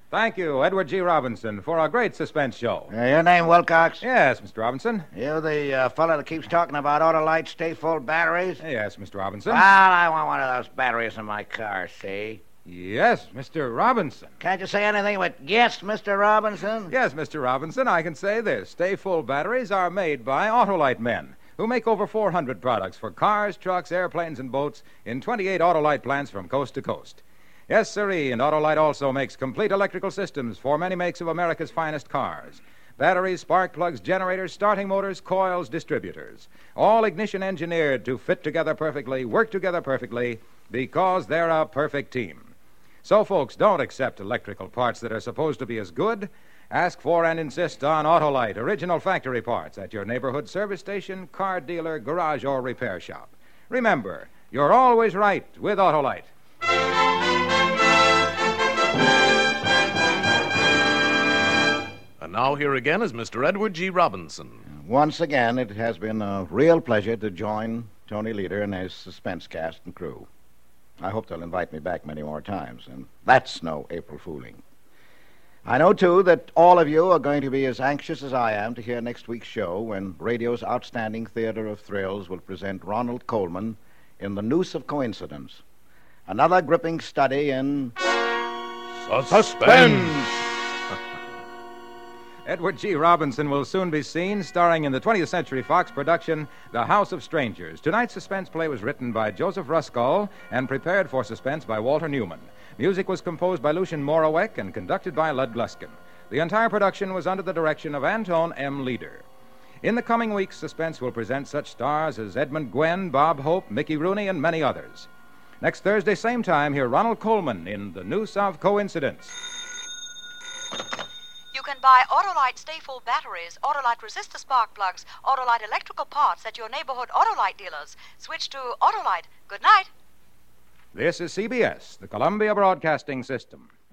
Thank you, Edward G. Robinson, for a great suspense show. Your name, Wilcox? Yes, Mr. Robinson. You the fellow that keeps talking about Autolite stay-full batteries? Yes, Mr. Robinson. Well, I want one of those batteries in my car, see? Yes, Mr. Robinson. Can't you say anything but yes, Mr. Robinson? Yes, Mr. Robinson, I can say this. Stay-full batteries are made by Autolite men, who make over 400 products for cars, trucks, airplanes, and boats in 28 Autolite plants from coast to coast. Yes, sirree, and Autolite also makes complete electrical systems for many makes of America's finest cars. Batteries, spark plugs, generators, starting motors, coils, distributors. All ignition engineered to fit together perfectly, work together perfectly, because they're a perfect team. So, folks, don't accept electrical parts that are supposed to be as good. Ask for and insist on Autolite, original factory parts, at your neighborhood service station, car dealer, garage, or repair shop. Remember, you're always right with Autolite. And now here again is Mr. Edward G. Robinson. Once again, it has been a real pleasure to join Tony Leader and his suspense cast and crew. I hope they'll invite me back many more times, and that's no April fooling. I know, too, that all of you are going to be as anxious as I am to hear next week's show when radio's outstanding theater of thrills will present Ronald Colman in The Noose of Coincidence, another gripping study in Suspense! Edward G. Robinson will soon be seen starring in the 20th Century Fox production, The House of Strangers. Tonight's suspense play was written by Joseph Ruskall and prepared for suspense by Walter Newman. Music was composed by Lucien Morawek and conducted by Lud Gluskin. The entire production was under the direction of Anton M. Leader. In the coming weeks, Suspense will present such stars as Edmund Gwenn, Bob Hope, Mickey Rooney, and many others. Next Thursday, same time, hear Ronald Colman in The Noose of Coincidence. You can buy Autolite stay-full batteries, Autolite resistor spark plugs, Autolite electrical parts at your neighborhood Autolite dealers. Switch to Autolite. Good night. This is CBS, the Columbia Broadcasting System.